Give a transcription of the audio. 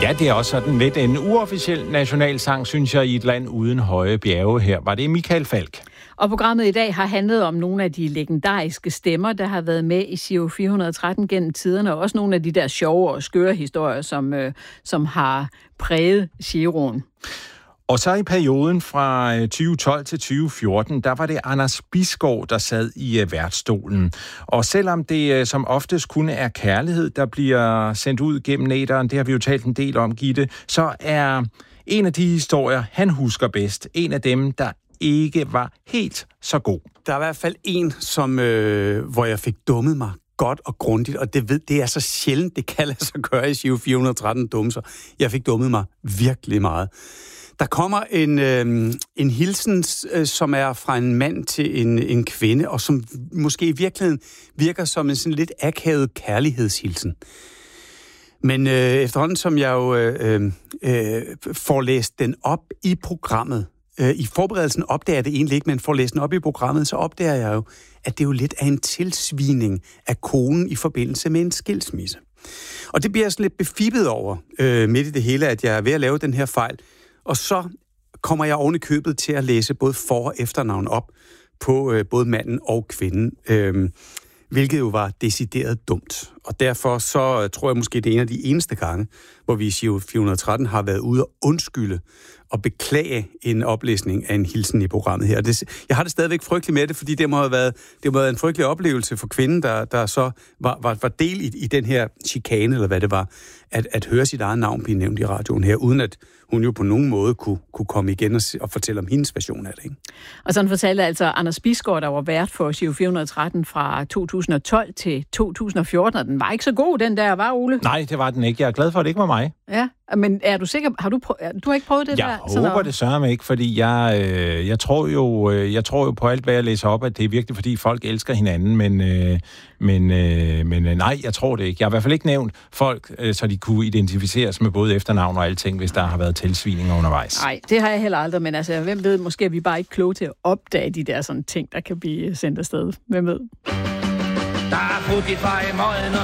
Ja, det er også sådan lidt en uofficiel nationalsang, synes jeg, i et land uden høje bjerge. Her var det Michael Falch. Og programmet i dag har handlet om nogle af de legendariske stemmer, der har været med i Giro 413 gennem tiderne, og også nogle af de der sjove og skøre historier, som har præget Giroen. Og så i perioden fra 2012 til 2014, der var det Anders Bisgaard, der sad i værtsstolen. Og selvom det som oftest kun er kærlighed, der bliver sendt ud gennem æteren, det har vi jo talt en del om, Gitte, så er en af de historier, han husker bedst, en af dem, der ikke var helt så god. Der er i hvert fald en, hvor jeg fik dummet mig godt og grundigt, og det er så sjældent, det kan lade sig gøre i Giro 413 dumser. Jeg fik dummet mig virkelig meget. Der kommer en hilsen, som er fra en mand til en kvinde, og som måske i virkeligheden virker som en sådan lidt akavet kærlighedshilsen. Men efterhånden, som jeg jo får læst den op i programmet, i forberedelsen opdager jeg det egentlig ikke, men får læst den op i programmet, så opdager jeg jo, at det jo lidt er en tilsvining af konen i forbindelse med en skilsmisse. Og det bliver jeg sådan lidt befippet over midt i det hele, at jeg er ved at lave den her fejl. Og så kommer jeg oven i købet til at læse både for- og efternavn op på både manden og kvinden, hvilket jo var decideret dumt. Og derfor så tror jeg måske, det er en af de eneste gange, hvor vi i Giro 413 har været ude og undskylde og beklage en oplæsning af en hilsen i programmet her. Jeg har det stadigvæk frygteligt med det, fordi det må have været en frygtelig oplevelse for kvinden, der så var del i den her chikane, eller hvad det var, at høre sit eget navn blive nævnt i radioen her, uden at hun jo på nogen måde kunne komme igen og fortælle om hendes version af det. Ikke? Og sådan fortalte altså Anders Bisgaard, der var vært for Giro 413 fra 2012 til 2014, og den var ikke så god, den der, var, Ole? Nej, det var den ikke. Jeg er glad for, at det ikke var mig. Ja, men er du sikker? Du har ikke prøvet det der? Jeg håber det sørger ikke, fordi jeg tror jo på alt, hvad jeg læser op, at det er virkelig, fordi folk elsker hinanden, men nej, jeg tror det ikke. Jeg har i hvert fald ikke nævnt folk, så de kunne identificeres med både efternavn og alting, hvis der har været tilsvininger undervejs. Nej, det har jeg heller aldrig, men altså, hvem ved, måske er vi bare ikke kloge til at opdage de der sådan ting, der kan blive sendt afsted. Hvem ved? Der er